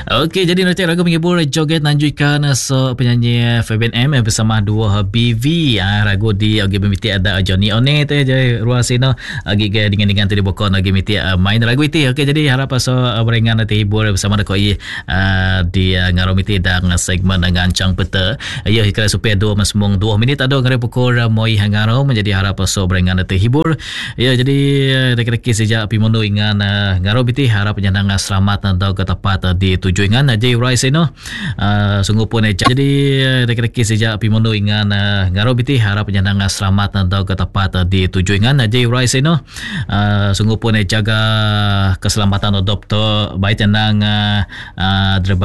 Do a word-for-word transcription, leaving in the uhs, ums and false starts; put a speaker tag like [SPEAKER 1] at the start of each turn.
[SPEAKER 1] Okey, jadi nanti lagu menghibur joget nanjuikan so penyanyi Fabian M bersama dua B V. Ah lagu di agi miti ada Johnny One tu je ruang sino agi ke dengan-dengan tu dibokon agi miti main lagu itu. Okey, jadi harap so berengan nanti hibur bersama dekoi uh, di uh, ngaromiti dan segmen ngancang peta. Ya kira supaya dua masmung dua minit ada ngare pukul moi hangaro menjadi harap so berengan nanti hibur. Ya jadi dekat-dekat sejak pimono ingan uh, ngaro biti harap penyenang selamat atau ke tepat uh, di tujuan aja Rise no uh, sungguh pun eja. Jadi dekat-dekat sejak pimono ingan uh, ngaro biti harap penyenang selamat atau ke tepat uh, di tujuan aja Rise no uh, sungguh pun jaga keselamatan doktor baik tenang uh, uh,